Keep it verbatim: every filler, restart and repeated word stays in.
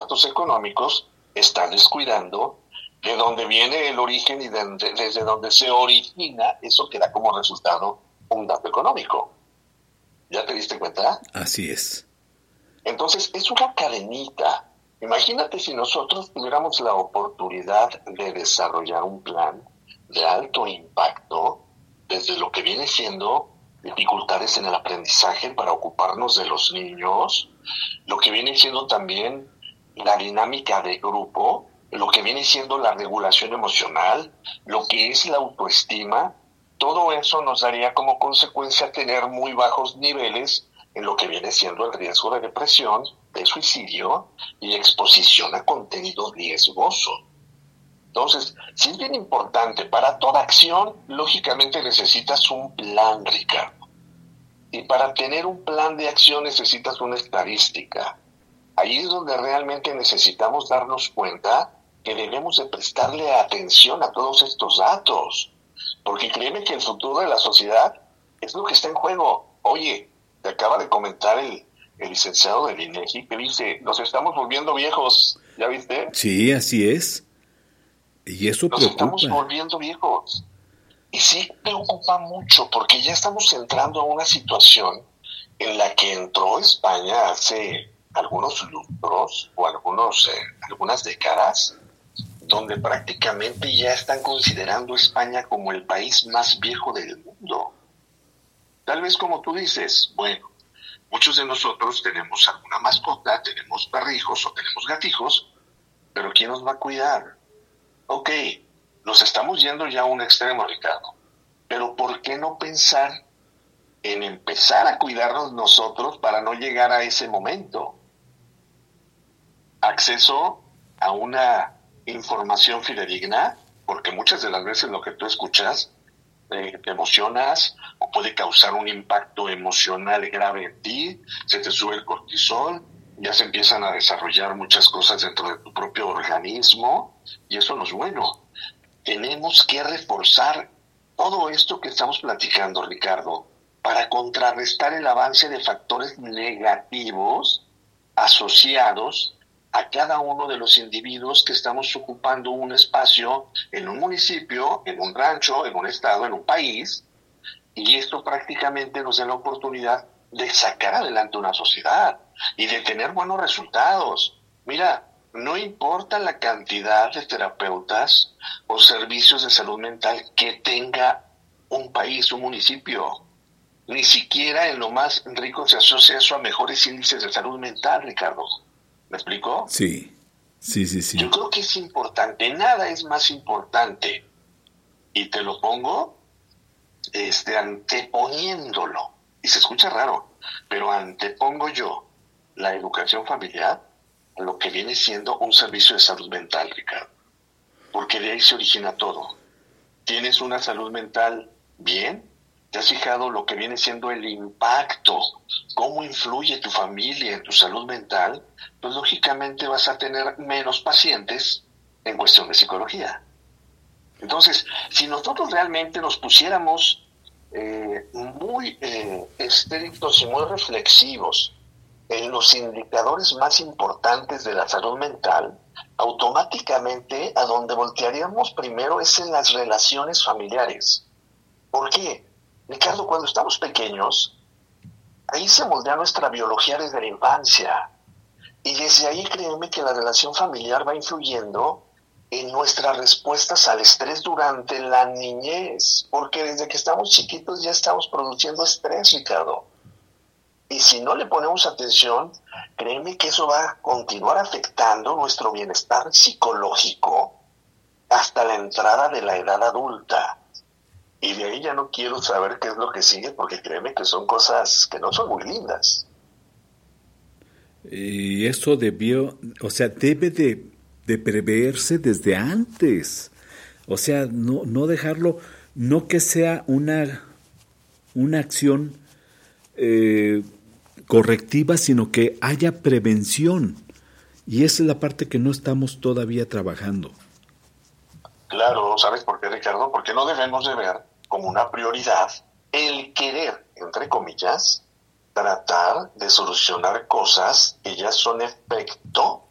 datos económicos, están descuidando de dónde viene el origen y de, de, desde dónde se origina eso que da como resultado un dato económico. ¿Ya te diste cuenta? Así es. Entonces, es una cadenita. Imagínate si nosotros tuviéramos la oportunidad de desarrollar un plan de alto impacto desde lo que viene siendo dificultades en el aprendizaje para ocuparnos de los niños, lo que viene siendo también la dinámica de grupo, lo que viene siendo la regulación emocional, lo que es la autoestima. Todo eso nos daría como consecuencia tener muy bajos niveles en lo que viene siendo el riesgo de depresión, de suicidio y exposición a contenido riesgoso. Entonces, sí es bien importante, para toda acción, lógicamente necesitas un plan, Ricardo. Y para tener un plan de acción necesitas una estadística. Ahí es donde realmente necesitamos darnos cuenta que debemos de prestarle atención a todos estos datos. Porque créeme que el futuro de la sociedad es lo que está en juego. Oye, te acaba de comentar el, el licenciado del INEGI que dice, nos estamos volviendo viejos, ¿ya viste? Sí, así es. Y eso nos preocupa. Nos estamos volviendo viejos. Y sí preocupa mucho porque ya estamos entrando a una situación en la que entró España hace algunos lustros o algunos, eh, algunas décadas, donde prácticamente ya están considerando España como el país más viejo del mundo. Tal vez como tú dices, bueno, muchos de nosotros tenemos alguna mascota, tenemos perrijos o tenemos gatijos, pero ¿quién nos va a cuidar? Ok, nos estamos yendo ya a un extremo, Ricardo, pero ¿por qué no pensar en empezar a cuidarnos nosotros para no llegar a ese momento? Acceso a una información fidedigna, porque muchas de las veces lo que tú escuchas eh, te emocionas o puede causar un impacto emocional grave en ti, se te sube el cortisol, ya se empiezan a desarrollar muchas cosas dentro de tu propio organismo y eso no es bueno. Tenemos que reforzar todo esto que estamos platicando, Ricardo, para contrarrestar el avance de factores negativos asociados a cada uno de los individuos que estamos ocupando un espacio en un municipio, en un rancho, en un estado, en un país, y esto prácticamente nos da la oportunidad de sacar adelante una sociedad y de tener buenos resultados. Mira, no importa la cantidad de terapeutas o servicios de salud mental que tenga un país, un municipio, ni siquiera en lo más rico se asocia eso a mejores índices de salud mental, Ricardo. ¿Me explico? Sí, sí, sí, sí. Yo creo que es importante, nada es más importante, y te lo pongo este, anteponiéndolo, y se escucha raro, pero antepongo yo la educación familiar a lo que viene siendo un servicio de salud mental, Ricardo, porque de ahí se origina todo. ¿Tienes una salud mental bien? ¿Te has fijado lo que viene siendo el impacto? ¿Cómo influye tu familia en tu salud mental? Pues lógicamente vas a tener menos pacientes en cuestión de psicología. Entonces, si nosotros realmente nos pusiéramos eh, muy eh, estrictos y muy reflexivos en los indicadores más importantes de la salud mental, automáticamente a donde voltearíamos primero es en las relaciones familiares. ¿Por qué? Ricardo, cuando estamos pequeños, ahí se moldea nuestra biología desde la infancia. Y desde ahí créeme que la relación familiar va influyendo en nuestras respuestas al estrés durante la niñez. Porque desde que estamos chiquitos ya estamos produciendo estrés, Ricardo. Y si no le ponemos atención, créeme que eso va a continuar afectando nuestro bienestar psicológico hasta la entrada de la edad adulta. Y de ahí ya no quiero saber qué es lo que sigue, porque créeme que son cosas que no son muy lindas. Y eso debió, o sea, debe de, de preverse desde antes. O sea, no, no dejarlo, no que sea una, una acción eh, correctiva, sino que haya prevención. Y esa es la parte que no estamos todavía trabajando. Claro, ¿sabes por qué, Ricardo? Porque no debemos de ver como una prioridad el querer, entre comillas, tratar de solucionar cosas que ya son efecto